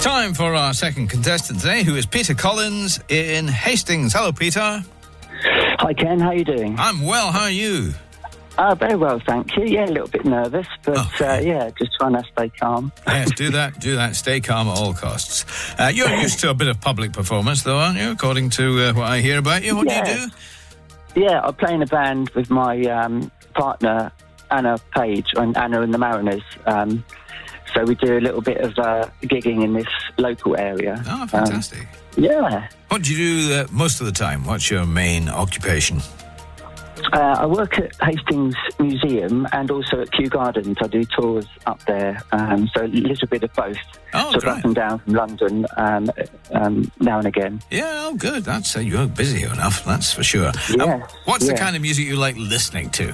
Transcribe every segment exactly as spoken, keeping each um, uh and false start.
time for our second contestant today, who is Peter Collins in Hastings. Hello, Peter. Hi, Ken. How are you doing? I'm well. How are you? Uh, very well, thank you. Yeah, a little bit nervous, but oh. uh, yeah, just trying to stay calm. Yes, do that. Do that. Stay calm at all costs. Uh, you're used to a bit of public performance, though, aren't you? According to uh, what I hear about you. What yeah. do you do? Yeah, I play in a band with my um, partner, Anna Page, and Anna and the Mariners. Um, so we do a little bit of uh, gigging in this local area. Oh, fantastic. Um, yeah. What do you do uh, most of the time? What's your main occupation? Uh, I work at Hastings Museum and also at Kew Gardens. I do tours up there, um, so a little bit of both. Oh, sort great. of up and down from London um, um, now and again. Yeah, oh, good. That's uh, you're busy enough, that's for sure. Yeah. Um, what's yeah. the kind of music you like listening to?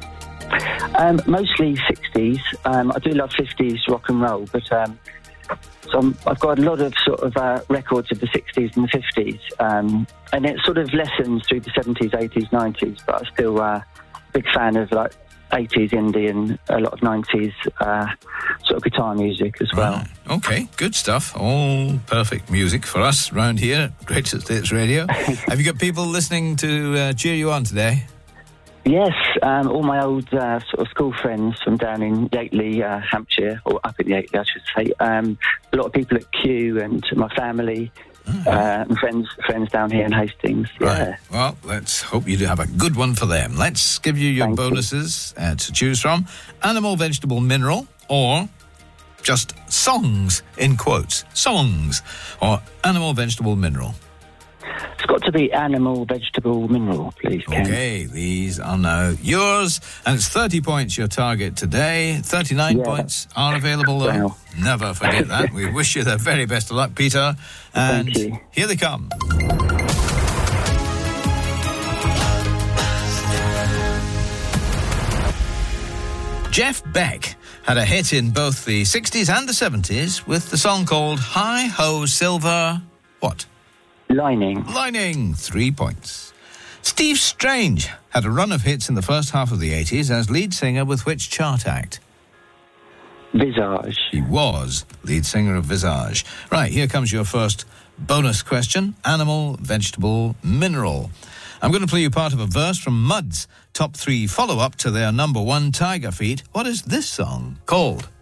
Um, mostly sixties. Um, I do love fifties rock and roll, but um, so I'm, I've got a lot of sort of uh, records of the sixties and the fifties, um, and it sort of lessens through the seventies, eighties, nineties. But I'm still a uh, big fan of like eighties indie and a lot of nineties uh, sort of guitar music as well. Right. Okay, good stuff. All perfect music for us round here at Great Estates Radio. Have you got people listening to uh, cheer you on today? Yes, um, all my old uh, sort of school friends from down in Yateley, uh, Hampshire, or up in Yateley, I should say. Um, a lot of people at Kew and my family, mm-hmm. uh, and friends friends down here in Hastings. Right. Yeah. Well, let's hope you do have a good one for them. Let's give you your Thank bonuses you. Uh, to choose from. Animal, vegetable, mineral, or just songs, in quotes. Songs, or animal, vegetable, mineral. It's got to be animal, vegetable, mineral, please, Ken. Okay, these are now yours. And it's thirty points your target today. thirty-nine yeah. points are available, though. Wow. Never forget that. We wish you the very best of luck, Peter. And Thank you. Here they come. Jeff Beck had a hit in both the sixties and the seventies with the song called Hi Ho Silver... What? Lining. Lining, three points. Steve Strange had a run of hits in the first half of the eighties as lead singer with which chart act? Visage. He was lead singer of Visage. Right, here comes your first bonus question. Animal, vegetable, mineral. I'm going to play you part of a verse from Mud's top three follow-up to their number one Tiger feat. What is this song called?